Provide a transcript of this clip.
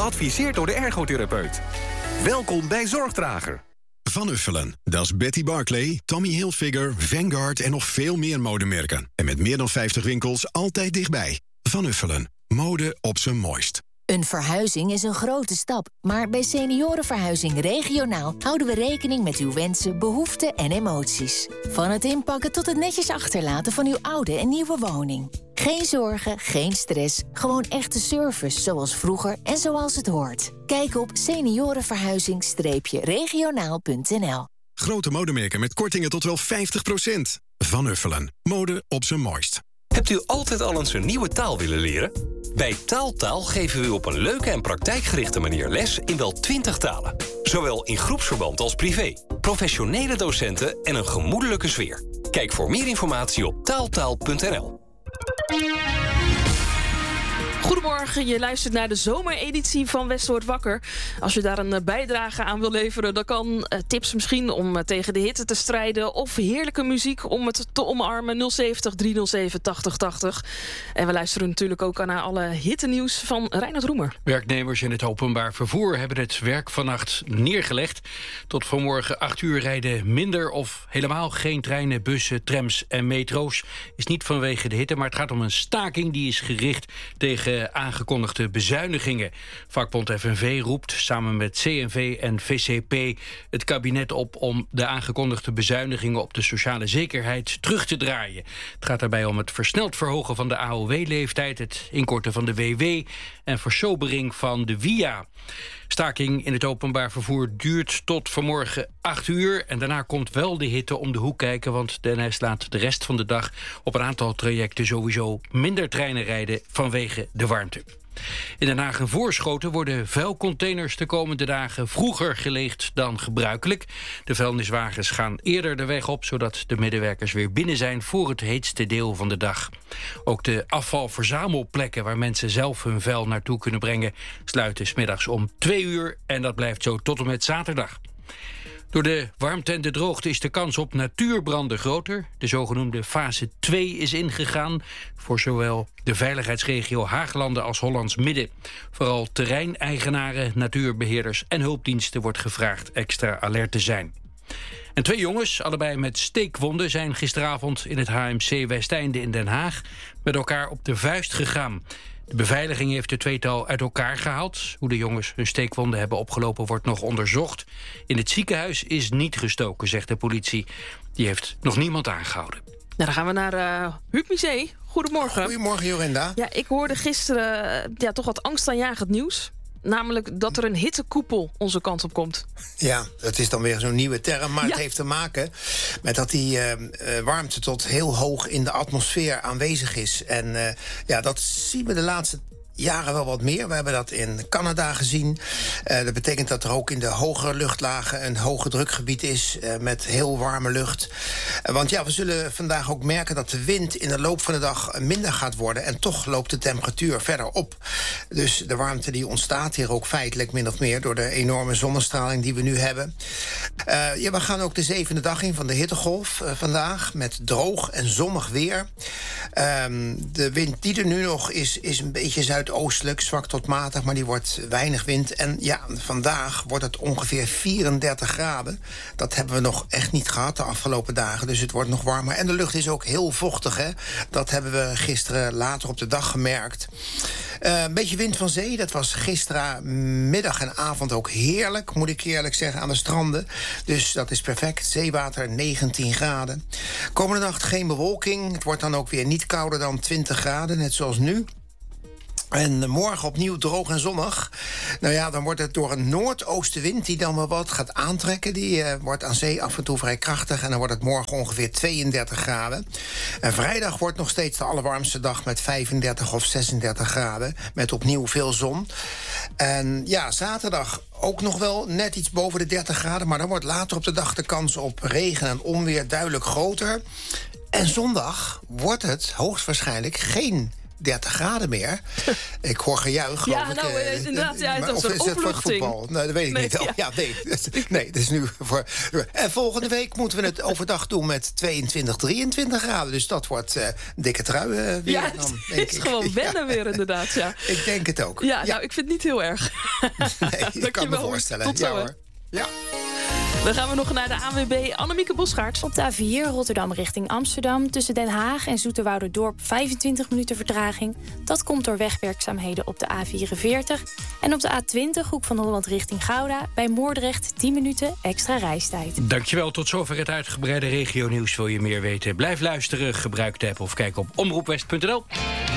Geadviseerd door de ergotherapeut. Welkom bij Zorgdrager. Van Uffelen, dat is Betty Barclay, Tommy Hilfiger, Vanguard en nog veel meer modemerken. En met meer dan 50 winkels altijd dichtbij. Van Uffelen, mode op zijn mooist. Een verhuizing is een grote stap, maar bij Seniorenverhuizing Regionaal houden we rekening met uw wensen, behoeften en emoties. Van het inpakken tot het netjes achterlaten van uw oude en nieuwe woning. Geen zorgen, geen stress, gewoon echte service zoals vroeger en zoals het hoort. Kijk op seniorenverhuizing-regionaal.nl. Grote modemerken met kortingen tot wel 50%. Van Uffelen, mode op zijn mooist. Hebt u altijd al eens een nieuwe taal willen leren? Bij Taaltaal geven we u op een leuke en praktijkgerichte manier les in wel 20 talen. Zowel in groepsverband als privé. Professionele docenten en een gemoedelijke sfeer. Kijk voor meer informatie op taaltaal.nl. Goedemorgen, je luistert naar de zomereditie van West wordt wakker. Als je daar een bijdrage aan wil leveren, dan kan tips misschien om tegen de hitte te strijden of heerlijke muziek om het te omarmen. 070 307 8080. En we luisteren natuurlijk ook naar alle hittenieuws van Reinhard Roemer. Werknemers in het openbaar vervoer hebben het werk vannacht neergelegd. Tot vanmorgen 8 uur rijden minder of helemaal geen treinen, bussen, trams en metro's. Is niet vanwege de hitte, maar het gaat om een staking die is gericht tegen aangekondigde bezuinigingen. Vakbond FNV roept samen met CNV en VCP het kabinet op om de aangekondigde bezuinigingen op de sociale zekerheid terug te draaien. Het gaat daarbij om het versneld verhogen van de AOW-leeftijd, het inkorten van de WW en versobering van de WIA. Staking in het openbaar vervoer duurt tot vanmorgen 8 uur. En daarna komt wel de hitte om de hoek kijken, want de NS laat de rest van de dag op een aantal trajecten sowieso minder treinen rijden vanwege de warmte. In Den Haag en Voorschoten worden vuilcontainers de komende dagen vroeger geleegd dan gebruikelijk. De vuilniswagens gaan eerder de weg op, zodat de medewerkers weer binnen zijn voor het heetste deel van de dag. Ook de afvalverzamelplekken waar mensen zelf hun vuil naartoe kunnen brengen sluiten 's middags om 2 uur en dat blijft zo tot en met zaterdag. Door de warmte en de droogte is de kans op natuurbranden groter. De zogenoemde fase 2 is ingegaan voor zowel de veiligheidsregio Haaglanden als Hollands Midden. Vooral terreineigenaren, natuurbeheerders en hulpdiensten wordt gevraagd extra alert te zijn. En 2 jongens, allebei met steekwonden, zijn gisteravond in het HMC Westeinde in Den Haag met elkaar op de vuist gegaan. De beveiliging heeft het tweetal uit elkaar gehaald. Hoe de jongens hun steekwonden hebben opgelopen wordt nog onderzocht. In het ziekenhuis is niet gestoken, zegt de politie. Die heeft nog niemand aangehouden. Nou, dan gaan we naar Huub Misé. Goedemorgen. Goedemorgen, Jorinda. Ja, ik hoorde gisteren toch wat angstaanjagend nieuws. Namelijk dat er een hittekoepel onze kant op komt. Ja, dat is dan weer zo'n nieuwe term. Maar het heeft te maken met dat die warmte tot heel hoog in de atmosfeer aanwezig is. En dat zien we de laatste jaren wel wat meer. We hebben dat in Canada gezien. Dat betekent dat er ook in de hogere luchtlagen een hoge drukgebied is met heel warme lucht. Want we zullen vandaag ook merken dat de wind in de loop van de dag minder gaat worden. En toch loopt de temperatuur verder op. Dus de warmte die ontstaat hier ook feitelijk min of meer door de enorme zonnestraling die we nu hebben. We gaan ook de 7e dag in van de hittegolf vandaag met droog en zonnig weer. De wind die er nu nog is een beetje zuidoostelijk, zwak tot matig, maar die wordt weinig wind. En vandaag wordt het ongeveer 34 graden. Dat hebben we nog echt niet gehad de afgelopen dagen, dus het wordt nog warmer. En de lucht is ook heel vochtig, hè. Dat hebben we gisteren later op de dag gemerkt. Een beetje wind van zee, dat was gisterenmiddag en avond ook heerlijk, moet ik eerlijk zeggen, aan de stranden. Dus dat is perfect. Zeewater 19 graden. Komende nacht geen bewolking. Het wordt dan ook weer niet kouder dan 20 graden, net zoals nu. En morgen opnieuw droog en zonnig. Dan wordt het door een noordoostenwind die dan wel wat gaat aantrekken. Die wordt aan zee af en toe vrij krachtig. En dan wordt het morgen ongeveer 32 graden. En vrijdag wordt nog steeds de allerwarmste dag met 35 of 36 graden. Met opnieuw veel zon. En zaterdag ook nog wel net iets boven de 30 graden. Maar dan wordt later op de dag de kans op regen en onweer duidelijk groter. En zondag wordt het hoogstwaarschijnlijk geen 30 graden meer. Ik hoor gejuich, geloof ik. Inderdaad, dat is een is het voor het opluchting. voetbal? Nee, dat weet ik niet. Nee, dat is nu voor... En volgende week moeten we het overdag doen met 22, 23 graden. Dus dat wordt dikke trui weer. Ja, dan, het is gewoon wennen weer inderdaad, ja. Ik denk het ook. Ja, nou, ik vind het niet heel erg. Nee, ik kan me voorstellen. Tot zo, hoor. Ja. Dan gaan we nog naar de ANWB. Annemieke Bosgaard. Op de A4 Rotterdam richting Amsterdam. Tussen Den Haag en Zoeterwouderdorp 25 minuten vertraging. Dat komt door wegwerkzaamheden op de A44. En op de A20 Hoek van Holland richting Gouda. Bij Moordrecht 10 minuten extra reistijd. Dankjewel, tot zover het uitgebreide regionieuws. Wil je meer weten? Blijf luisteren, gebruik de app of kijk op omroepwest.nl.